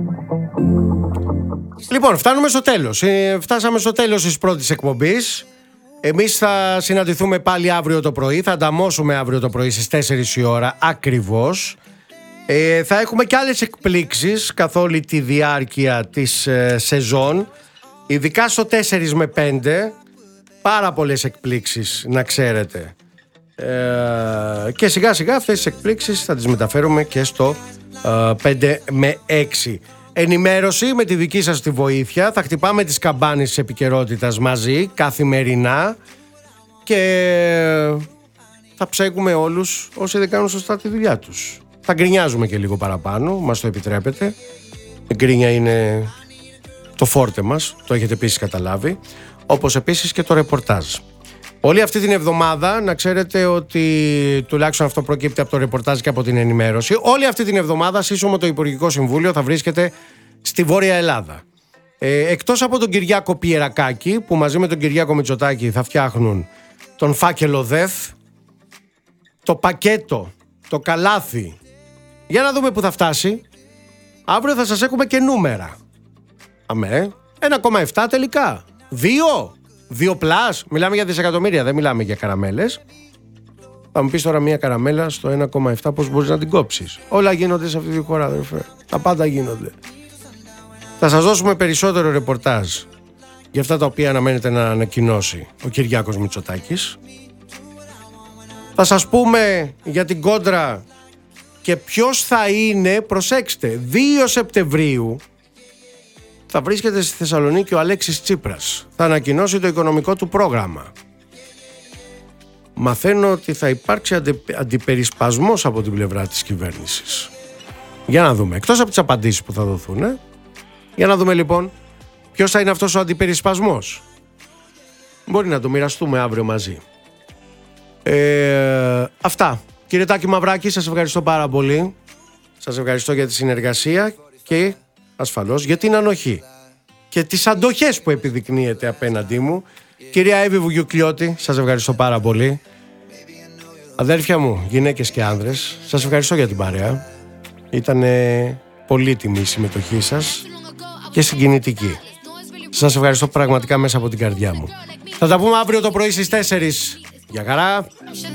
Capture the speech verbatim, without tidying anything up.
Λοιπόν, φτάνουμε στο τέλος. Ε, φτάσαμε στο τέλος της πρώτης εκπομπής. Εμείς θα συναντηθούμε πάλι αύριο το πρωί. Θα ανταμώσουμε αύριο το πρωί στις τέσσερις η ώρα ακριβώς. Ε, θα έχουμε και άλλες εκπλήξεις καθ' όλη τη διάρκεια της ε, σεζόν. Ειδικά στο τέσσερα με πέντε. Πάρα πολλές εκπλήξεις, να ξέρετε. Ε, και σιγά σιγά αυτές τις εκπλήξεις θα τις μεταφέρουμε και στο ε, πέντε με έξι. Ενημέρωση με τη δική σας τη βοήθεια. Θα χτυπάμε τις καμπάνες της επικαιρότητας μαζί καθημερινά και θα ψέγουμε όλους όσοι δεν κάνουν σωστά τη δουλειά τους. Θα γκρινιάζουμε και λίγο παραπάνω, μας το επιτρέπετε. Η γκρίνια είναι το φόρτε μας, το έχετε επίσης καταλάβει. Όπως επίσης και το ρεπορτάζ. Όλη αυτή την εβδομάδα, να ξέρετε ότι τουλάχιστον αυτό προκύπτει από το ρεπορτάζ και από την ενημέρωση, όλη αυτή την εβδομάδα σύσσωμο το Υπουργικό Συμβούλιο θα βρίσκεται στη Βόρεια Ελλάδα. Ε, εκτός από τον Κυριάκο Πιερακάκη, που μαζί με τον Κυριάκο Μητσοτάκη θα φτιάχνουν τον φάκελο ΔΕΘ, το πακέτο, το καλάθι, για να δούμε που θα φτάσει. Αύριο θα σας έχουμε και νούμερα. Αμέ, ένα κόμμα επτά τελικά. Δύο. Δύο πλάς, μιλάμε για δισεκατομμύρια, δεν μιλάμε για καραμέλες. Θα μου πεις τώρα μια καραμέλα στο ένα κόμμα επτά πώς μπορείς να την κόψεις. Όλα γίνονται σε αυτή τη χώρα, αδερφέ. Τα πάντα γίνονται. Θα σας δώσουμε περισσότερο ρεπορτάζ για αυτά τα οποία αναμένεται να ανακοινώσει ο Κυριάκος Μητσοτάκης. Θα σας πούμε για την κόντρα και ποιος θα είναι, προσέξτε, δύο Σεπτεμβρίου θα βρίσκεται στη Θεσσαλονίκη ο Αλέξης Τσίπρας. Θα ανακοινώσει το οικονομικό του πρόγραμμα. Μαθαίνω ότι θα υπάρξει αντι, αντιπερισπασμός από την πλευρά της κυβέρνησης. Για να δούμε. Εκτός από τις απαντήσεις που θα δοθούν. Ε? Για να δούμε λοιπόν ποιος θα είναι αυτός ο αντιπερισπασμός. Μπορεί να το μοιραστούμε αύριο μαζί. Ε, αυτά. Κύριε Τάκη Μαυράκη, σας ευχαριστώ πάρα πολύ. Σας ευχαριστώ για τη συνεργασία και ασφαλώς για την ανοχή και τις αντοχές που επιδεικνύεται απέναντί μου. Κυρία Εύη Βουγιουκλιώτη, σας ευχαριστώ πάρα πολύ. Αδέρφια μου, γυναίκες και άνδρες, σας ευχαριστώ για την παρέα. Ήτανε πολύτιμη η συμμετοχή σας και συγκινητική. Σας ευχαριστώ πραγματικά μέσα από την καρδιά μου. Θα τα πούμε αύριο το πρωί στις τέσσερις. Γεια χαρά.